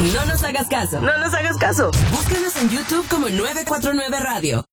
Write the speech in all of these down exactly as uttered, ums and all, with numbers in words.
No nos hagas caso. No nos hagas caso. Búscanos en YouTube como nueve cuatro nueve Radio.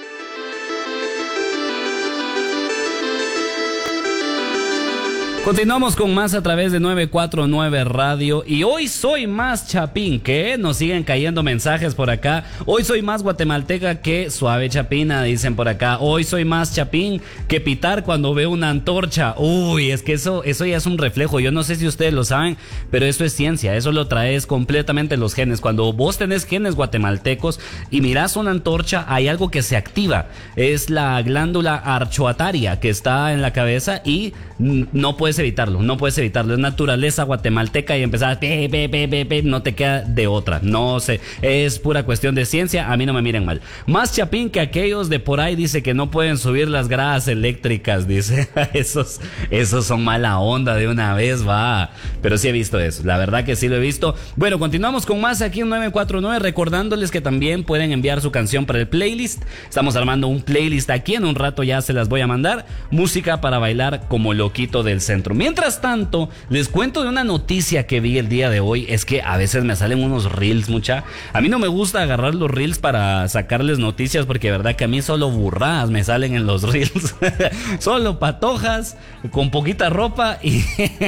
Continuamos con más a través de nueve cuatro nueve Radio y hoy soy más chapín, que nos siguen cayendo mensajes por acá. Hoy soy más guatemalteca que suave chapina, dicen por acá. Hoy soy más chapín que pitar cuando veo una antorcha. Uy, es que eso, eso ya es un reflejo. Yo no sé si ustedes lo saben, pero eso es ciencia. Eso lo traes completamente los genes. Cuando vos tenés genes guatemaltecos y mirás una antorcha, hay algo que se activa. Es la glándula archoataria que está en la cabeza y no puedes evitarlo, no puedes evitarlo, es naturaleza guatemalteca y empezar pe, pe, pe, pe, pe, no te queda de otra, no sé, es pura cuestión de ciencia, a mí no me miren mal. Más chapín que aquellos de por ahí, dice que no pueden subir las gradas eléctricas, dice, esos, esos son mala onda de una vez, va, pero sí he visto eso, la verdad que sí lo he visto. Bueno, continuamos con más aquí en nueve cuatro nueve, recordándoles que también pueden enviar su canción para el playlist, estamos armando un playlist aquí, en un rato ya se las voy a mandar, música para bailar como loquito del centro. Mientras tanto, les cuento de una noticia que vi el día de hoy. Es que a veces me salen unos reels, mucha. A mí no me gusta agarrar los reels para sacarles noticias, porque de verdad que a mí solo burradas me salen en los reels. Solo patojas, con poquita ropa y,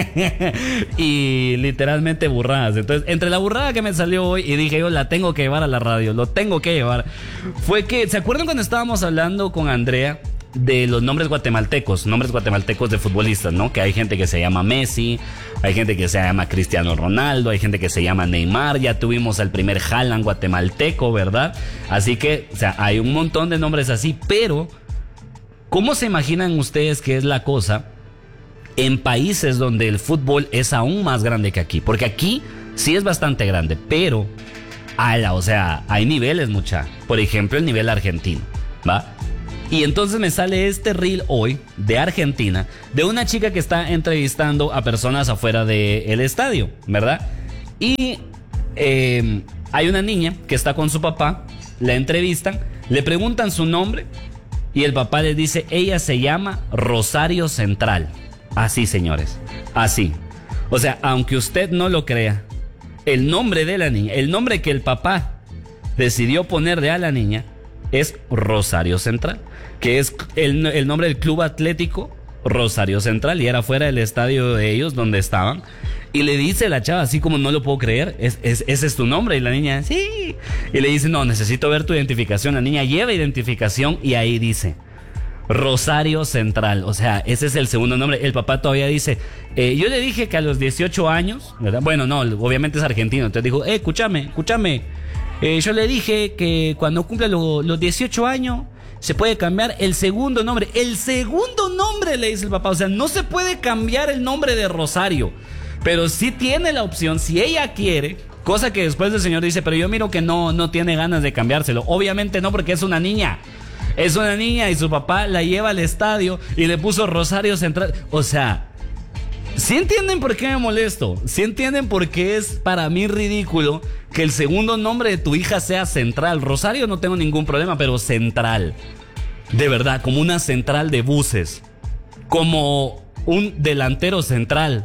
y literalmente burradas. Entonces, entre la burrada que me salió hoy y dije yo la tengo que llevar a la radio, lo tengo que llevar, fue que, ¿se acuerdan cuando estábamos hablando con Andrea de los nombres guatemaltecos, nombres guatemaltecos de futbolistas, ¿no? Que hay gente que se llama Messi, hay gente que se llama Cristiano Ronaldo, hay gente que se llama Neymar, ya tuvimos al primer Haaland guatemalteco, ¿verdad? Así que, o sea, hay un montón de nombres así, pero ¿cómo se imaginan ustedes que es la cosa en países donde el fútbol es aún más grande que aquí? Porque aquí sí es bastante grande, pero, ala, o sea, hay niveles, mucha. Por ejemplo, el nivel argentino, ¿va? Y entonces me sale este reel hoy de Argentina, de una chica que está entrevistando a personas afuera del estadio, ¿verdad? Y eh, hay una niña que está con su papá, la entrevistan, le preguntan su nombre y el papá le dice, ella se llama Rosario Central. Así, señores, así. O sea, aunque usted no lo crea, el nombre de la niña, el nombre que el papá decidió ponerle a la niña es Rosario Central, que es el, el nombre del club atlético Rosario Central, y era fuera del estadio de ellos donde estaban. Y le dice la chava, así como no lo puedo creer, es, es, ese es tu nombre. Y la niña, sí. Y le dice, no, necesito ver tu identificación. La niña lleva identificación y ahí dice Rosario Central. O sea, ese es el segundo nombre. El papá todavía dice, eh, yo le dije que a los dieciocho años, ¿verdad? Bueno, no, obviamente es argentino. Entonces dijo, eh, escúchame, escúchame. Eh, yo le dije que cuando cumpla lo, los dieciocho años se puede cambiar el segundo nombre. El segundo nombre, le dice el papá. O sea, no se puede cambiar el nombre de Rosario, pero sí tiene la opción, si ella quiere. Cosa que después el señor dice, pero yo miro que no, no tiene ganas de cambiárselo. Obviamente no, porque es una niña. Es una niña y su papá la lleva al estadio y le puso Rosario Central. O sea, ¿sí entienden por qué me molesto? ¿Sí entienden por qué es para mí ridículo que el segundo nombre de tu hija sea Central? Rosario no tengo ningún problema, pero Central. De verdad, como una central de buses. Como un delantero central.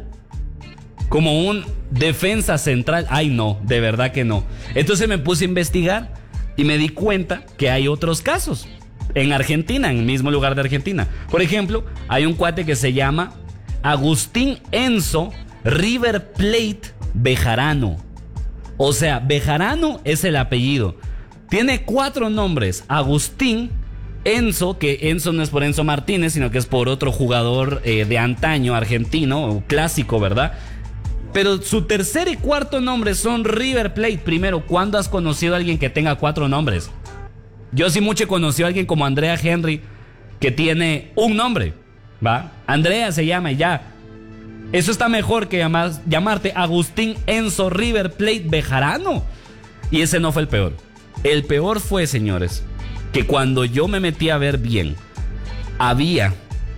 Como un defensa central. Ay, no, de verdad que no. Entonces me puse a investigar y me di cuenta que hay otros casos. En Argentina, en el mismo lugar de Argentina. Por ejemplo, hay un cuate que se llama Agustín Enzo River Plate Bejarano. O sea, Bejarano es el apellido. Tiene cuatro nombres. Agustín, Enzo, que Enzo no es por Enzo Martínez, sino que es por otro jugador eh, de antaño argentino, clásico, ¿verdad? Pero su tercer y cuarto nombre son River Plate. Primero, ¿cuándo has conocido a alguien que tenga cuatro nombres? Yo sí mucho he conocido a alguien como Andrea Henry, que tiene un nombre, ¿va? Andrea se llama y ya. Eso está mejor que llamar, llamarte Agustín Enzo River Plate Bejarano. Y ese no fue el peor. El peor fue, señores, que cuando yo me metí a ver bien, había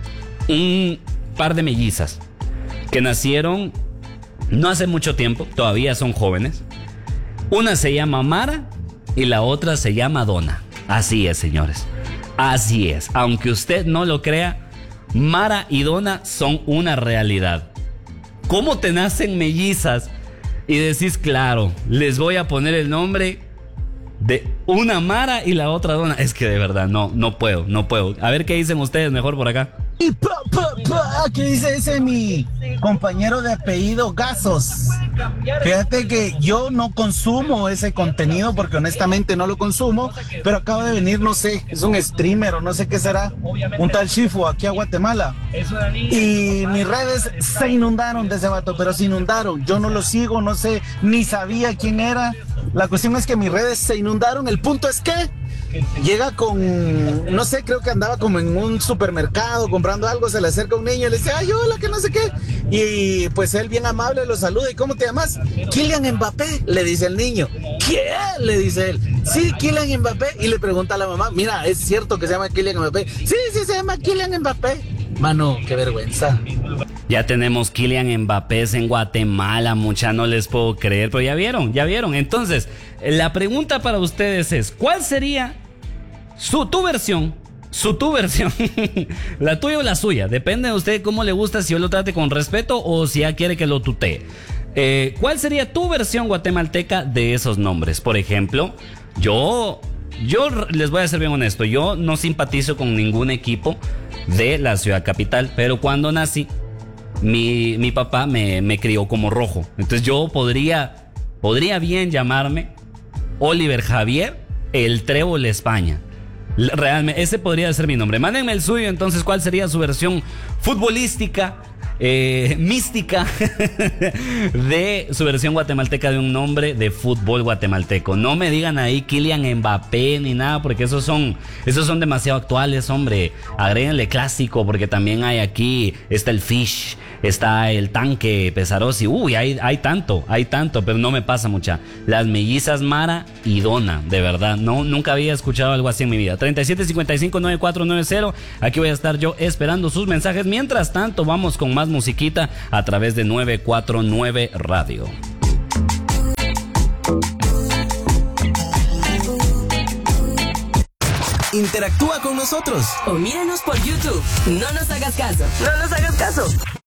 un par de mellizas que nacieron no hace mucho tiempo, todavía son jóvenes. Una se llama Mara y la otra se llama Donna. Así es, señores. Así es. Aunque usted no lo crea, Mara y Donna son una realidad. ¿Cómo te nacen mellizas y decís, claro, les voy a poner el nombre de una Mara y la otra Dona. Es que de verdad, no, no puedo, no puedo. A ver qué dicen ustedes mejor por acá. Y pa, pa, pa, ¿qué dice ese mi compañero de apellido Gasos? Fíjate que yo no consumo ese contenido porque honestamente no lo consumo, pero acaba de venir, no sé, es un streamer o no sé qué será, un tal Shifu aquí a Guatemala. Y mis redes se inundaron de ese vato, pero se inundaron. Yo no lo sigo, no sé, ni sabía quién era. La cuestión es que mis redes se inundaron. El punto es que llega con, no sé, creo que andaba como en un supermercado comprando algo, se le acerca un niño y le dice, ay, hola, que no sé qué. Y pues él bien amable lo saluda. ¿Y cómo te llamas? Kylian Mbappé, le dice el niño. ¿Qué? Le dice él. Sí, Kylian Mbappé. Y le pregunta a la mamá, mira, ¿es cierto que se llama Kylian Mbappé? Sí, sí, se llama Kylian Mbappé. Mano, qué vergüenza. Ya tenemos Kylian Mbappé en Guatemala, mucha, no les puedo creer, pero ya vieron, ya vieron. Entonces, la pregunta para ustedes es, ¿cuál sería su tu versión? Su tu versión, la tuya o la suya, depende de usted cómo le gusta, si yo lo trate con respeto o si ya quiere que lo tutee. Eh, ¿Cuál sería tu versión guatemalteca de esos nombres? Por ejemplo, yo, yo les voy a ser bien honesto, yo no simpatizo con ningún equipo de la ciudad capital, pero cuando nací, mi, mi papá me, me crió como rojo. Entonces yo podría, podría bien llamarme Oliver Javier el Trébol España. Realmente, ese podría ser mi nombre. Mándenme el suyo, entonces, ¿cuál sería su versión futbolística, eh, mística de su versión guatemalteca de un nombre de fútbol guatemalteco? No me digan ahí Kylian Mbappé ni nada, porque esos son, esos son demasiado actuales, hombre. Agréguenle clásico, porque también hay aquí, está el Fish, está el Tanque Pesarosi. Uy, hay, hay tanto, hay tanto, pero no me pasa mucha. Las mellizas Mara y Dona, de verdad, no, nunca había escuchado algo así en mi vida. treinta y siete cincuenta y cinco noventa y cuatro noventa. Aquí voy a estar yo esperando sus mensajes. Mientras tanto, vamos con más musiquita a través de novecientos cuarenta y nueve Radio. Interactúa con nosotros O míranos por YouTube. No nos hagas caso. No nos hagas caso.